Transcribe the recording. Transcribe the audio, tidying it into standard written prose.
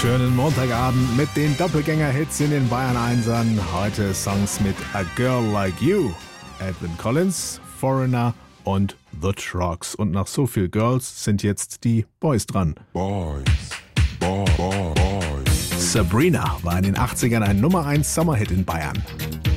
Schönen Montagabend mit den Doppelgänger-Hits in den Bayern 1ern. Heute Songs mit A Girl Like You, Edwyn Collins, Foreigner und The Trucks. Und nach so viel Girls sind jetzt die Boys dran. Boys. Sabrina war in den 80ern ein Nummer 1 Sommerhit in Bayern.